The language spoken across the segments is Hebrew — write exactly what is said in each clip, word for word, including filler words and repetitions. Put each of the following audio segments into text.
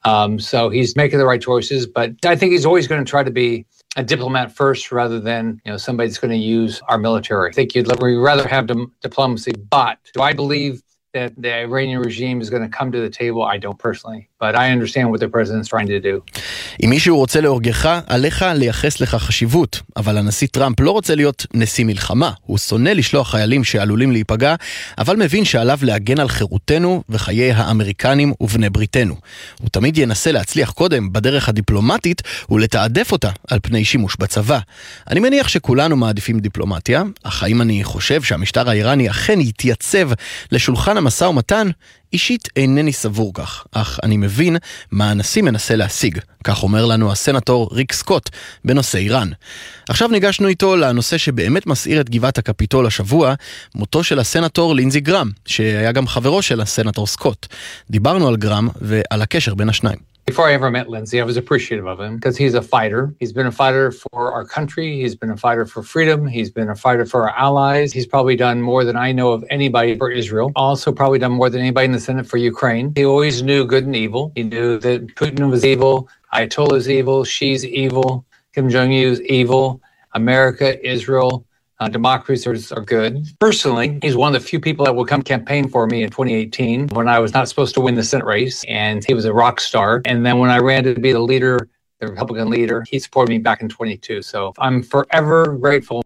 Um, so he's making the right choices, but I think he's always going to try to be a diplomat first rather than, you know, somebody that's going to use our military. I think you'd rather have dim- diplomacy, but do I believe that the Iranian regime is going to come to the table? I don't personally, but I understand what the president's trying to do. אם מישהו רוצה להורגך, עליך לייחס לך חשיבות, אבל הנשיא טראמפ לא רוצה להיות נשיא מלחמה. הוא שונא לשלוח חיילים שעלולים להיפגע, אבל מבין שעליו להגן על חירותנו וחיי האמריקנים ובני בריתנו. הוא תמיד ינסה להצליח קודם בדרך הדיפלומטית ולתעדף אותה על פני שימוש בצבא. אני מניח שכולנו מעדיפים דיפלומטיה, אך האם אני חושב שהמשטר האיראני אכן יתייצב לשולחן המשא ומתן? אישית אינני סבור כך, אך אני מבין מה הנשיא מנסה להשיג. כך אומר לנו הסנטור ריק סקוט בנושא איראן. עכשיו ניגשנו איתו לנושא שבאמת מסעיר את גבעת הקפיטול השבוע, מותו של הסנטור לינזי גרם, שהיה גם חברו של הסנטור סקוט. דיברנו על גרם ועל הקשר בין השניים. Before I ever met Lindsey, I was appreciative of him because he's a fighter. He's been a fighter for our country. He's been a fighter for freedom. He's been a fighter for our allies. He's probably done more than I know of anybody for Israel. Also probably done more than anybody in the Senate for Ukraine. He always knew good and evil. He knew that Putin was evil. Ayatollah is evil. She's evil. Kim Jong-un is evil. America, Israel, Uh, democracies are good. Personally, he's one of the few people that will come campaign for me in twenty eighteen when I was not supposed to win the Senate race, and he was a rock star. And then when I ran to be the leader, the Republican leader, he supported me back in twenty-two. So I'm forever grateful.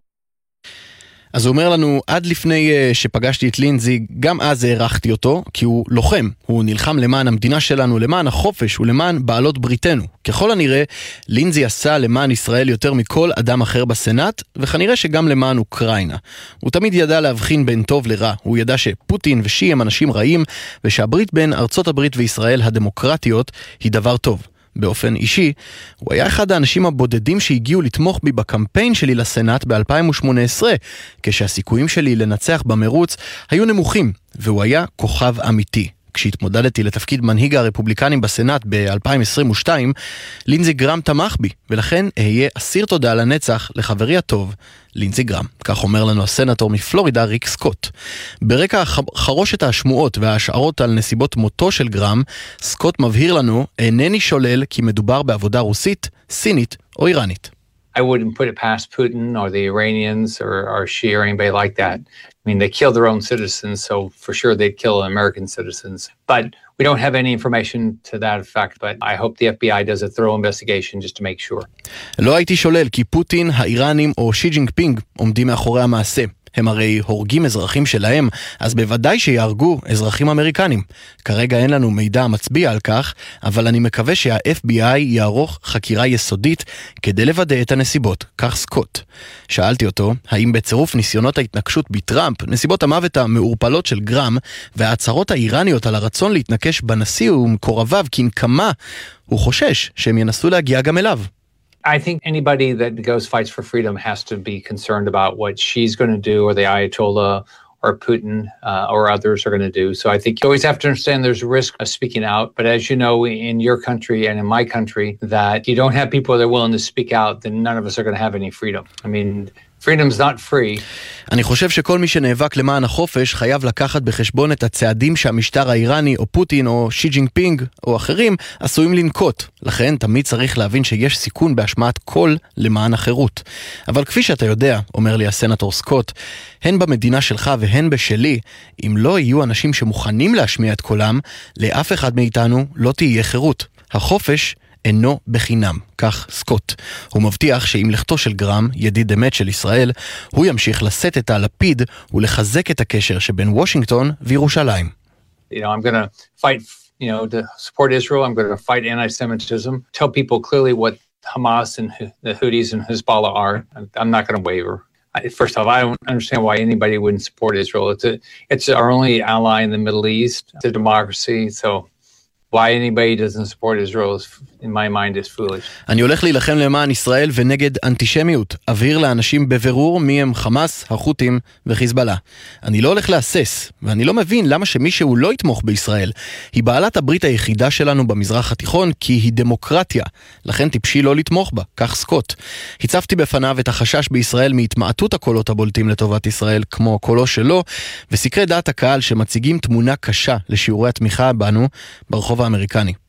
אז הוא אומר לנו, עד לפני שפגשתי את לינזי, גם אז הערכתי אותו, כי הוא לוחם. הוא נלחם למען המדינה שלנו, למען החופש ולמען בעלות בריתנו. ככל הנראה, לינזי עשה למען ישראל יותר מכל אדם אחר בסנאט, וכנראה שגם למען אוקראינה. הוא תמיד ידע להבחין בין טוב לרע. הוא ידע שפוטין ושי הם אנשים רעים, ושהברית בין ארצות הברית וישראל הדמוקרטיות היא דבר טוב. באופן אישי, הוא היה אחד האנשים הבודדים שהגיעו לתמוך בי בקמפיין שלי לסנאט ב-אלפיים שמונה עשרה, כשהסיכויים שלי לנצח במרוץ היו נמוכים, והוא היה כוכב אמיתי. כשהתמודדתי לתפקיד מנהיג הרפובליקנים בסנאט ב-אלפיים עשרים ושתיים, לינזי גרם תמך בי, ולכן אהיה אסיר תודה לנצח לחברי הטוב, לינזי גרם. כך אומר לנו הסנטור מפלורידה ריק סקוט. ברקע חרושת השמועות וההשערות על נסיבות מותו של גרם, סקוט מבהיר לנו, אינני שולל כי מדובר בעבודה רוסית, סינית או איראנית. I wouldn't put it past Putin or the Iranians or, or Shia or anybody like that. I mean, they kill their own citizens, so for sure they'd kill American citizens. But we don't have any information to that effect, but I hope the F B I does a thorough investigation just to make sure. לא הייתי שולל כי פוטין, האיראנים או שי ג'ינפינג עומדים מאחורי המעשה. הם הרי הורגים אזרחים שלהם, אז בוודאי שיהרגו אזרחים אמריקנים. כרגע אין לנו מידע מצביע על כך, אבל אני מקווה שה-אף בי איי יערוך חקירה יסודית כדי לוודא את הנסיבות, כך סקוט. שאלתי אותו, האם בצירוף ניסיונות ההתנקשות בטראמפ, נסיבות המוות המעורפלות של גרם, וההצהרות האיראניות על הרצון להתנקש בנשיא ומקורביו כנקמה, הוא חושש שהם ינסו להגיע גם אליו. I think anybody that goes fights for freedom has to be concerned about what she's going to do or the Ayatollah or Putin uh, or others are going to do. So I think you always have to understand there's a risk of speaking out. But as you know, in your country and in my country, that you don't have people that are willing to speak out, then none of us are going to have any freedom. I mean, freedom's not free. אני חושב שכל מי שנאבק למען החופש חייב לקחת בחשבון את הצעדים שהמשטר האיראני או פוטין או שי ג'ינפינג או אחרים עשויים לנקוט. לכן תמיד צריך להבין שיש סיכון בהשמעת קול למען החירות. אבל כפי שאתה יודע, אומר לי הסנטור סקוט, הן במדינה שלך והן בשלי, אם לא יהיו אנשים שמוכנים להשמיע את קולם, לאף אחד מאיתנו לא תהיה חירות. החופש אינו בחינם, כך סקוט. הוא מבטיח שעם לכתו של גרם, ידיד אמת של ישראל, הוא ימשיך לשאת את הלפיד ולחזק את הקשר שבין וושינגטון וירושלים. You know, I'm going to fight, you know, to support Israel. I'm going to fight anti-Semitism. Tell people clearly what Hamas and the Houthis and Hezbollah are. I'm not going to waver. First off, I don't understand why anybody wouldn't support Israel. It's a, it's our only ally in the Middle East. It's a democracy, so why anybody doesn't support Israel is, in my mind, is foolish. אני הולך להילחם למען ישראל ונגד אנטישמיות. אבהיר לאנשים בבירור מי הם חמאס, החות'ים וחיזבאללה. אני לא הולך להסס, ואני לא מבין למה שמישהו לא יתמוך בישראל. היא בעלת הברית היחידה שלנו במזרח התיכון, כי היא דמוקרטיה. לכן טיפשי לא לתמוך בה, כך סקוט. הצפתי בפניו את החשש בישראל מהתמעטות הקולות הבולטים לטובת ישראל, כמו קולו שלו, וסקרי דעת הקהל שמציגים תמונה קשה לשיעורי התמיכה בנו ברחוב האמריקני.